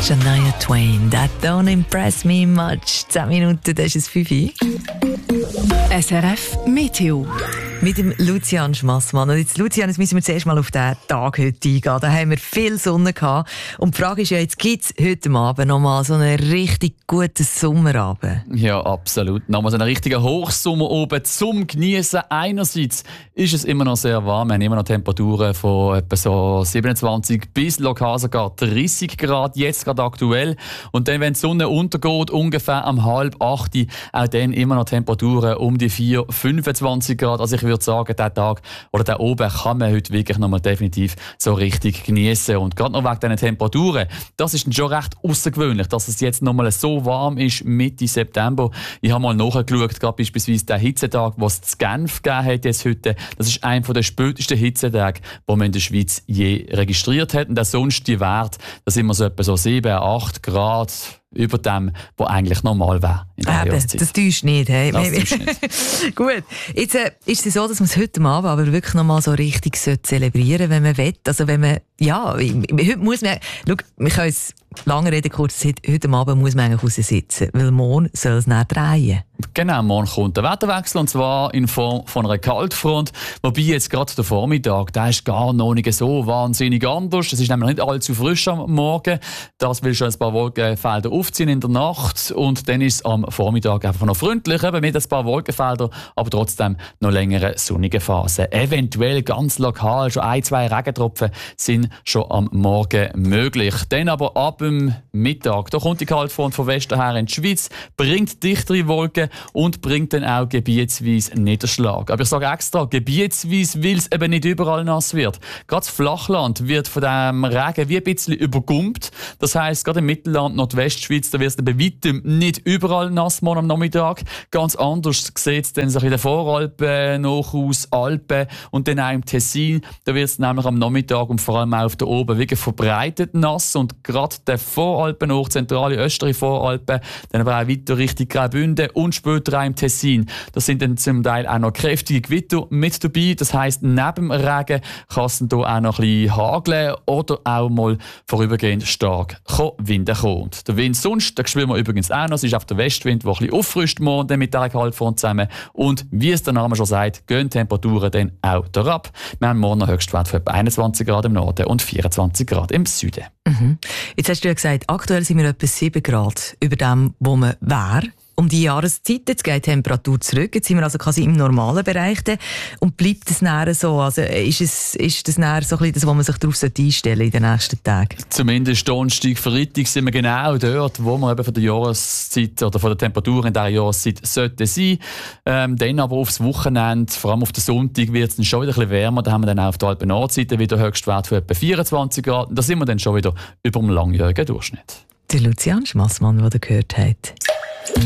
Shania Twain, that don't impress me much. 10 Minuten, das ist es 5 Uhr. SRF Meteo. Mit dem Lucian Schmassmann. Und jetzt, Lucian, jetzt müssen wir zuerst mal auf den Tag heute eingehen. Da haben wir viel Sonne gehabt. Und die Frage ist ja, jetzt gibt es heute Abend noch mal so einen richtig guten Sommerabend. Ja, absolut. Nochmal so einen richtigen Hochsommer oben zum Genießen. Einerseits ist es immer noch sehr warm. Wir haben immer noch Temperaturen von etwa so 27 bis lokal sogar 30 Grad, jetzt gerade aktuell. Und dann, wenn die Sonne untergeht, ungefähr um 7:30, auch dann immer noch Temperaturen um die 25 Grad. Also ich würde sagen, diesen Tag oder den oben kann man heute wirklich noch mal definitiv so richtig genießen. Und gerade noch wegen diesen Temperaturen, das ist schon recht außergewöhnlich, dass es jetzt noch mal so warm ist Mitte September. Ich habe mal nachgeschaut, gerade beispielsweise den Hitzetag, den es in Genf gegeben hat jetzt heute. Das ist einer der spätesten Hitzetage, die man in der Schweiz je registriert hat. Und auch sonst die Werte, da sind wir so etwa so 7, 8 Grad über dem, was eigentlich normal wäre in der Jahreszeit. Das täuscht nicht. Hey. Das täuscht nicht. Gut, jetzt ist es so, dass man es heute Abend aber wirklich noch mal so richtig zelebrieren sollte, wenn man will. Also wenn man, ja, heute muss man, schau, wir können es lange reden, kurz, heute Abend muss man eigentlich raussitzen, weil morgen soll es nicht drehen. Genau, morgen kommt der Wetterwechsel, und zwar in Form von einer Kaltfront. Wobei jetzt gerade der Vormittag, der ist gar noch nicht so wahnsinnig anders. Es ist nämlich nicht allzu frisch am Morgen. Das will schon ein paar Wolkenfelder aufziehen in der Nacht. Und dann ist es am Vormittag einfach noch freundlich, eben mit ein paar Wolkenfeldern, aber trotzdem noch längere sonnige Phasen. Eventuell ganz lokal, schon 1, 2 Regentropfen sind schon am Morgen möglich. Dann aber ab dem Mittag, da kommt die Kaltfront von Westen her in die Schweiz, bringt dichtere Wolken und bringt dann auch gebietsweise Niederschlag. Aber ich sage extra gebietsweise, weil es eben nicht überall nass wird. Gerade das Flachland wird von diesem Regen wie ein bisschen übergumpt. Das heisst, gerade im Mittelland, Nordwestschweiz, da wird es bei weitem nicht überall nass morgen am Nachmittag. Ganz anders sieht es dann so in den Voralpen, noch aus Alpen und dann auch im Tessin. Da wird es nämlich am Nachmittag und vor allem auch auf der Oben wirklich verbreitet nass. Und gerade der Voralpen, hoch zentrale östere Voralpen, dann aber auch weiter Richtung Graubünden und später auch im Tessin. Das sind dann zum Teil auch noch kräftige Gewitter mit dabei. Das heisst, neben dem Regen kann es dann hier auch noch ein bisschen hageln oder auch mal vorübergehend stark Wind kommen. Und der Wind sonst, den spüren wir übrigens auch noch. Es ist auf der Westwind, der ein bisschen auffrischt morgen mit dieser Kaltfront zusammen. Und wie es der Name schon sagt, gehen die Temperaturen dann auch herab. Wir haben morgen einen Höchstwert von etwa 21 Grad im Norden und 24 Grad im Süden. Mhm. Jetzt hast du ja gesagt, aktuell sind wir etwa 7 Grad über dem, wo man wäre. Um die Jahreszeit, jetzt geht die Temperatur zurück, jetzt sind wir also quasi im normalen Bereich und bleibt es näher so? Also ist das näher so ein bisschen das, wo man sich darauf einstellen in den nächsten Tagen? Zumindest Donnerstag, Freitag sind wir genau dort, wo wir eben von der Jahreszeit oder von der Temperatur in dieser Jahreszeit sollten sein. Dann aber aufs Wochenende, vor allem auf den Sonntag, wird es dann schon wieder ein bisschen wärmer. Da haben wir dann auch auf der Alpen-Nordseite wieder Höchstwert von etwa 24 Grad. Da sind wir dann schon wieder über dem langjährigen Durchschnitt. Der Lucian Schmassmann, den ihr gehört habt.